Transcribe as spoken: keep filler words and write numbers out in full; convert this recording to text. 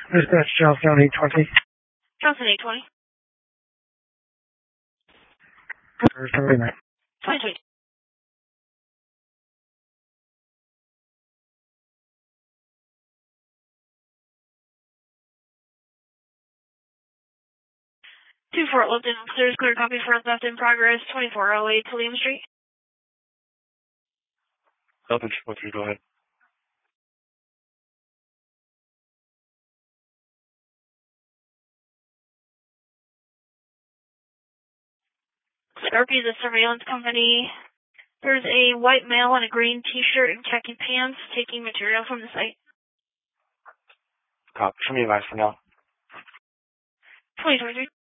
Dispatch Johnstown eight twenty. Johnson eight twenty. Thursday night. twenty twenty. two Fort Lipton, clears clear copy for theft in progress, twenty-four oh eight William Street. Delta triple three, go ahead. R P is a surveillance company. There's a white male in a green t-shirt and khaki pants taking material from the site. Copy. Show me advice for now. twenty twenty-three.